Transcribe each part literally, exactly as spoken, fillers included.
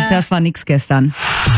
Das war nix gestern.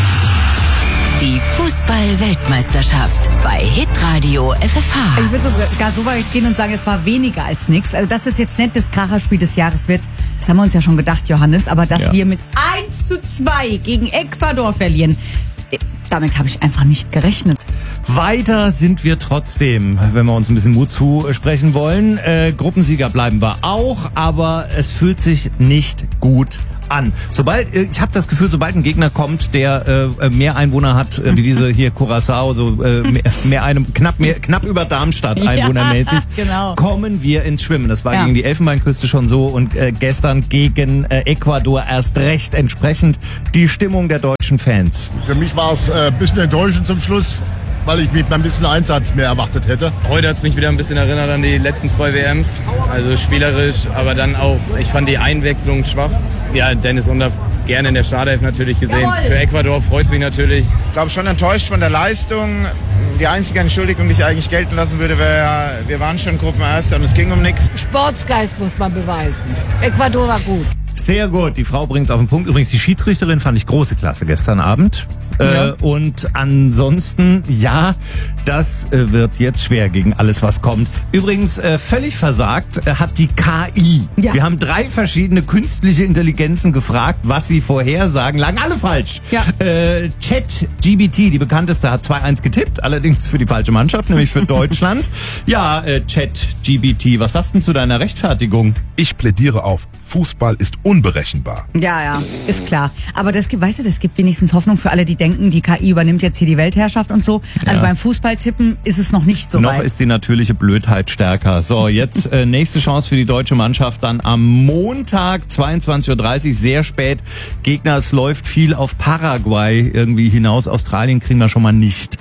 Die Fußball-Weltmeisterschaft bei Hitradio F F H. Ich würde sogar so weit gehen und sagen, es war weniger als nix. Also, dass es jetzt nicht das Kracherspiel des Jahres wird, das haben wir uns ja schon gedacht, Johannes. Aber dass ja. wir mit eins zu zwei gegen Ecuador verlieren, damit habe ich einfach nicht gerechnet. Weiter sind wir trotzdem, wenn wir uns ein bisschen Mut zusprechen wollen. Äh, Gruppensieger bleiben wir auch, aber es fühlt sich nicht gut an. Sobald, ich habe das Gefühl, sobald ein Gegner kommt, der äh, mehr Einwohner hat, äh, wie diese hier Curaçao, so äh, mehr, mehr einem knapp mehr, knapp über Darmstadt einwohnermäßig, ja, genau. kommen wir ins Schwimmen. Das war ja. gegen die Elfenbeinküste schon so und äh, gestern gegen äh, Ecuador erst recht entsprechend die Stimmung der deutschen Fans. Für mich war es äh, ein bisschen enttäuschend zum Schluss, weil ich mich ein bisschen Einsatz mehr erwartet hätte. Heute hat es mich wieder ein bisschen erinnert an die letzten zwei W Ms. Also spielerisch, aber dann auch, ich fand die Einwechslung schwach. Ja, Dennis Undaff gerne in der Startelf natürlich gesehen. Jawohl. Für Ecuador freut es mich natürlich. Ich glaube schon enttäuscht von der Leistung. Die einzige Entschuldigung, die ich eigentlich gelten lassen würde, wäre, wir waren schon Gruppenerster und es ging um nichts. Sportsgeist muss man beweisen. Ecuador war gut. Sehr gut, die Frau bringt's auf den Punkt. Übrigens, die Schiedsrichterin fand ich große Klasse gestern Abend. Ja. Äh, und ansonsten, ja, das äh, wird jetzt schwer gegen alles, was kommt. Übrigens, äh, völlig versagt äh, hat die K I. Ja. Wir haben drei verschiedene künstliche Intelligenzen gefragt, was sie vorhersagen. Lagen alle falsch. Ja. Äh, ChatGPT, die bekannteste, hat zwei eins getippt, allerdings für die falsche Mannschaft, nämlich für Deutschland. Ja, äh, ChatGPT, was sagst du denn zu deiner Rechtfertigung? Ich plädiere auf, Fußball ist unberechenbar. Ja, ja, ist klar. Aber das gibt, weißt du, das gibt wenigstens Hoffnung für alle, die denken, die K I übernimmt jetzt hier die Weltherrschaft und so. Also Ja. beim Fußballtippen ist es noch nicht so Noch weit. ist die natürliche Blödheit stärker. So, jetzt äh, nächste Chance für die deutsche Mannschaft dann am Montag, zweiundzwanzig Uhr dreißig, sehr spät. Gegner, es läuft viel auf Paraguay irgendwie hinaus. Australien kriegen wir schon mal nicht.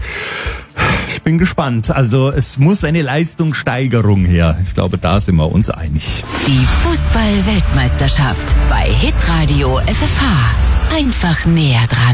Ich bin gespannt. Also es muss eine Leistungssteigerung her. Ich glaube, da sind wir uns einig. Die Fußball-Weltmeisterschaft bei Hitradio F F H. Einfach näher dran.